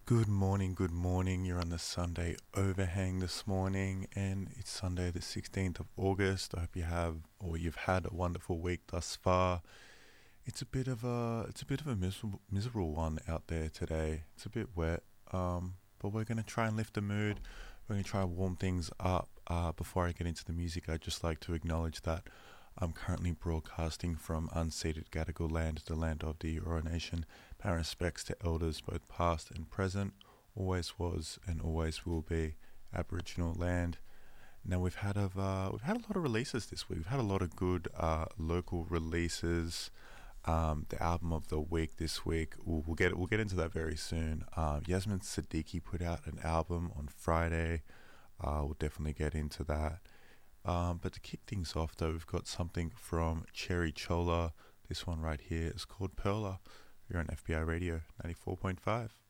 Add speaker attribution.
Speaker 1: Good morning, good morning. You're on the Sunday overhang this morning, and it's Sunday the 16th of August. I hope you have or you've had a wonderful week thus far. It's a bit of a miserable one out there today. It's a bit wet, but we're gonna try and lift the mood. We're gonna try and warm things up. Before I get into the music, I'd just like to acknowledge that I'm currently broadcasting from unceded Gadigal land, the land of the Eora Nation. Pay respects to elders both past and present, always was and always will be Aboriginal land. Now we've had a lot of releases this week. We've had a lot of good local releases. The album of the week this week, we'll get into that very soon. Yasmin Siddiqui put out an album on Friday. We'll definitely get into that. But to kick things off, though, we've got something from Cherry Chola. This one right here is called Perla. You're on FBI Radio 94.5.